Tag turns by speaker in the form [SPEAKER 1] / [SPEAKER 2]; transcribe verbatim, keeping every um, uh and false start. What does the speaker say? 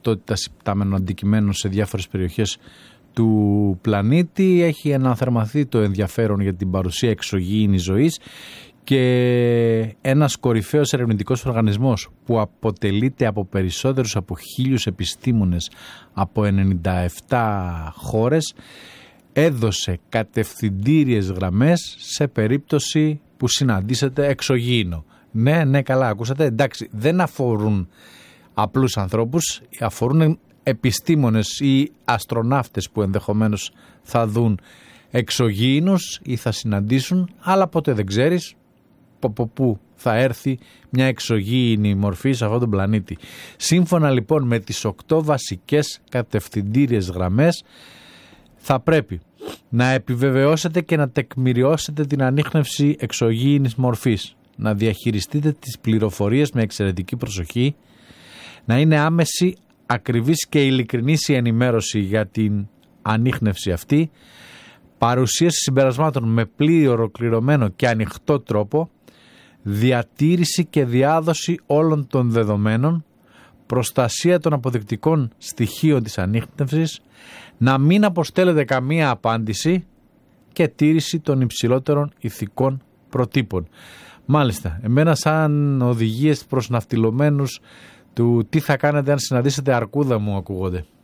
[SPEAKER 1] ρευστότητας υπτάμενο αντικειμένων σε διάφορες περιοχές του πλανήτη. Έχει αναθερμανθεί το ενδιαφέρον για την παρουσία εξωγήινης ζωής και ένας κορυφαίος ερευνητικός οργανισμός που αποτελείται από περισσότερους από χίλιους επιστήμονες από ενενήντα επτά χώρες έδωσε κατευθυντήριες γραμμές σε περίπτωση που συναντήσετε εξωγήινο. Ναι, ναι, καλά, ακούσατε. Εντάξει, δεν αφορούν απλούς ανθρώπους, αφορούν επιστήμονες ή αστροναύτες που ενδεχομένως θα δουν εξωγήινους ή θα συναντήσουν, αλλά ποτέ δεν ξέρεις από πού θα έρθει μια εξωγήινη μορφή σε αυτόν τον πλανήτη. Σύμφωνα λοιπόν με τις οκτώ βασικές κατευθυντήριες γραμμές, θα πρέπει να επιβεβαιώσετε και να τεκμηριώσετε την ανίχνευση εξωγήινης μορφής, να διαχειριστείτε τις πληροφορίες με εξαιρετική προσοχή, να είναι άμεση, ακριβής και ειλικρινής η ενημέρωση για την ανίχνευση αυτή, παρουσίαση συμπερασμάτων με πλήρη, ολοκληρωμένο και ανοιχτό τρόπο, διατήρηση και διάδοση όλων των δεδομένων, προστασία των αποδεικτικών στοιχείων της ανίχνευσης, να μην αποστέλλεται καμία απάντηση και τήρηση των υψηλότερων ηθικών προτύπων. Μάλιστα, εμένα σαν οδηγίες προς ναυτιλωμένους του τι θα κάνετε αν συναντήσετε αρκούδα μου ακούγονται.